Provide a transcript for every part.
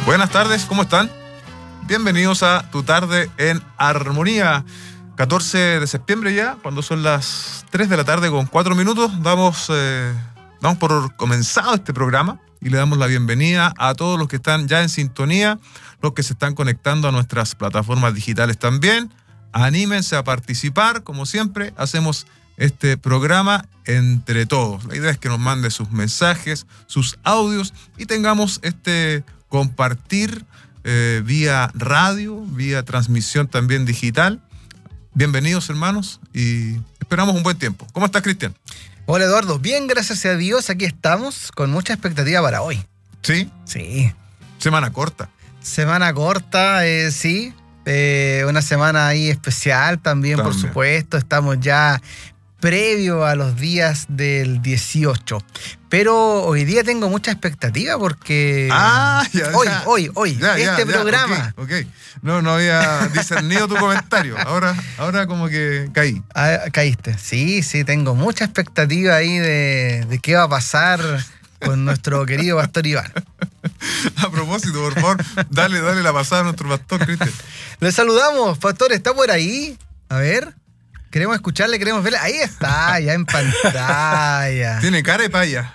Buenas tardes, ¿cómo están? Bienvenidos a Tu Tarde en Armonía. 14 de septiembre ya, cuando son las 3 de la tarde con 4 minutos, damos por comenzado este programa y le damos la bienvenida a todos los que están ya en sintonía, los que se están conectando a nuestras plataformas digitales también. Anímense a participar, como siempre, hacemos este programa entre todos. La idea es que nos mande sus mensajes, sus audios y tengamos este compartir vía radio, vía transmisión también digital. Bienvenidos, hermanos, y esperamos un buen tiempo. ¿Cómo estás, Cristian? Hola, Eduardo. Bien, gracias a Dios. Aquí estamos con mucha expectativa para hoy. ¿Sí? Sí. Semana corta. Semana corta, sí. Una semana ahí especial también, por supuesto. Estamos ya previo a los días del 18. Pero hoy día tengo mucha expectativa porque... Hoy, este programa... Okay. No había discernido tu comentario. Ahora como que caí. Caíste. Sí, tengo mucha expectativa ahí de qué va a pasar con nuestro querido pastor Iván. A propósito, por favor, dale la pasada a nuestro pastor, Cristian. Le saludamos, pastor, ¿está por ahí? A ver... Queremos escucharle, queremos verle. Ahí está, ya en pantalla. Tiene cara de paya.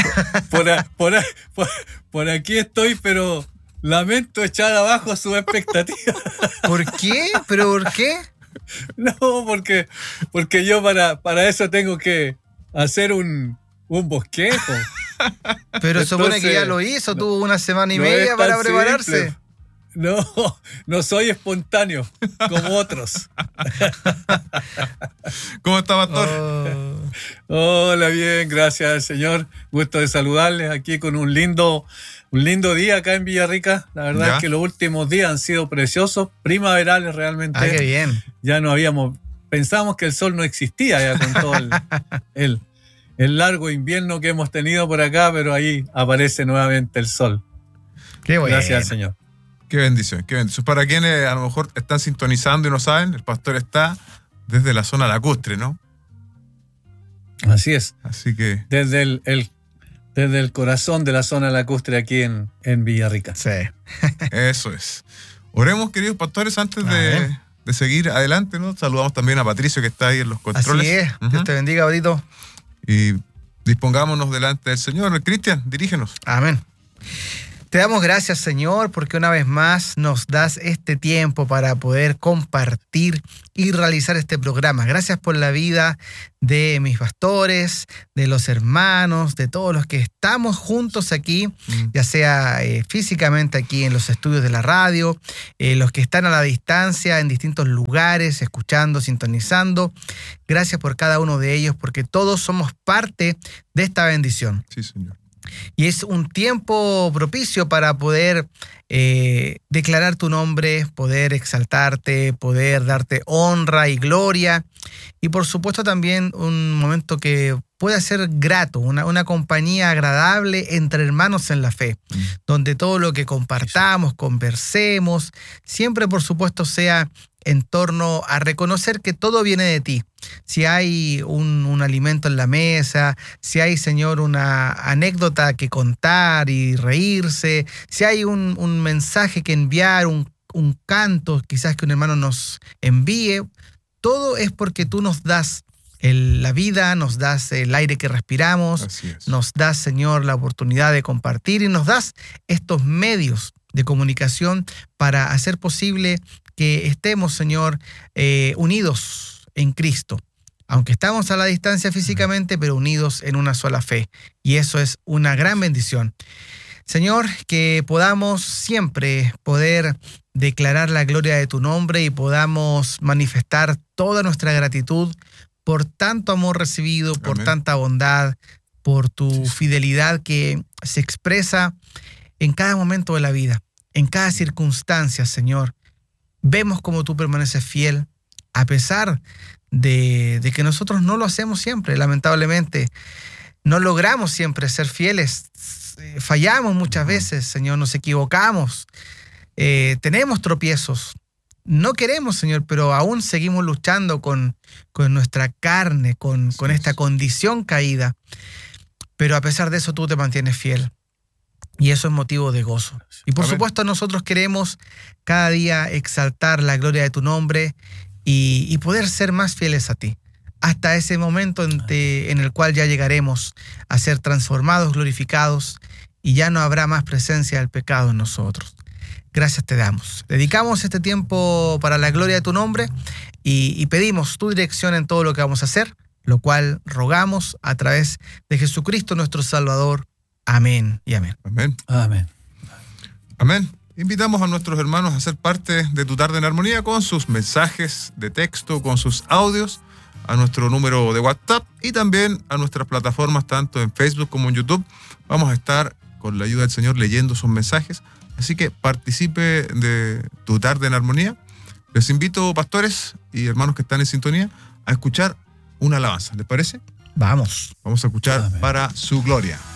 Por aquí estoy, pero lamento echar abajo su expectativa. ¿Por qué? ¿Pero por qué? No, porque yo para eso tengo que hacer un bosquejo. Pero supone que ya lo hizo, tuvo una semana y media para prepararse. Simple. No soy espontáneo como otros. ¿Cómo está, pastor? Hola, bien, gracias al Señor. Gusto de saludarles aquí con un lindo día acá en Villarrica. La verdad es que los últimos días han sido preciosos, primaverales realmente. Ah, qué bien. Ya pensábamos que el sol no existía ya con todo el largo invierno que hemos tenido por acá, pero ahí aparece nuevamente el sol. Qué bueno. Gracias al Señor. Qué bendición. Para quienes a lo mejor están sintonizando y no saben, el pastor está desde la zona lacustre, ¿no? Así es. Así que... Desde el corazón de la zona lacustre aquí en Villarrica. Sí. Eso es. Oremos, queridos pastores, antes de seguir adelante, ¿no? Saludamos también a Patricio, que está ahí en los controles. Así es. Dios te bendiga, Badito. Y dispongámonos delante del Señor. Cristian, dirígenos. Amén. Te damos gracias, Señor, porque una vez más nos das este tiempo para poder compartir y realizar este programa. Gracias por la vida de mis pastores, de los hermanos, de todos los que estamos juntos aquí, ya sea físicamente aquí en los estudios de la radio, los que están a la distancia en distintos lugares, escuchando, sintonizando. Gracias por cada uno de ellos, porque todos somos parte de esta bendición. Sí, Señor. Y es un tiempo propicio para poder declarar tu nombre, poder exaltarte, poder darte honra y gloria. Y por supuesto también un momento que pueda ser grato, una compañía agradable entre hermanos en la fe, donde todo lo que compartamos, conversemos, siempre por supuesto sea en torno a reconocer que todo viene de ti. Si hay un alimento en la mesa, si hay, Señor, una anécdota que contar y reírse, si hay un mensaje que enviar, un canto quizás que un hermano nos envíe, todo es porque tú nos das la vida, nos das el aire que respiramos, nos das, Señor, la oportunidad de compartir y nos das estos medios de comunicación para hacer posible que estemos, Señor, unidos en Cristo. Aunque estamos a la distancia físicamente, pero unidos en una sola fe. Y eso es una gran bendición. Señor, que podamos siempre poder declarar la gloria de tu nombre y podamos manifestar toda nuestra gratitud por tanto amor recibido, por tanta bondad, por tu fidelidad que se expresa en cada momento de la vida, en cada circunstancia, Señor. Vemos cómo tú permaneces fiel, a pesar de que nosotros no lo hacemos siempre, lamentablemente. No logramos siempre ser fieles. Fallamos muchas veces, Señor, nos equivocamos. Tenemos tropiezos. No queremos, Señor, pero aún seguimos luchando con nuestra carne, con esta condición caída. Pero a pesar de eso, tú te mantienes fiel. Y eso es motivo de gozo. Y por Amén. supuesto nosotros queremos cada día exaltar la gloria de tu nombre y poder ser más fieles a ti. Hasta ese momento en el cual ya llegaremos a ser transformados, glorificados, y ya no habrá más presencia del pecado en nosotros. Gracias te damos. Dedicamos este tiempo para la gloria de tu nombre y pedimos tu dirección en todo lo que vamos a hacer, lo cual rogamos a través de Jesucristo nuestro Salvador. Amén y amén. Amén. Amén. Amén. Invitamos a nuestros hermanos a ser parte de Tu Tarde en Armonía con sus mensajes de texto, con sus audios, a nuestro número de WhatsApp y también a nuestras plataformas tanto en Facebook como en YouTube. Vamos a estar con la ayuda del Señor leyendo sus mensajes, así que participe de Tu Tarde en Armonía. Les invito, pastores y hermanos que están en sintonía, a escuchar una alabanza. ¿Les parece? Vamos. Vamos a escuchar Amén. Para su gloria.